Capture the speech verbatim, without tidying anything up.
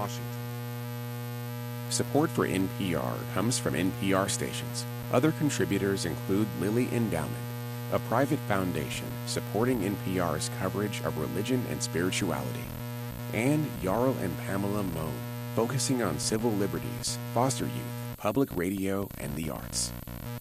Washington. Support for N P R comes from N P R stations. Other contributors include Lilly Endowment, a private foundation supporting N P R's coverage of religion and spirituality, and Jarl and Pamela Mohn, focusing on civil liberties, foster youth, public radio, and the arts.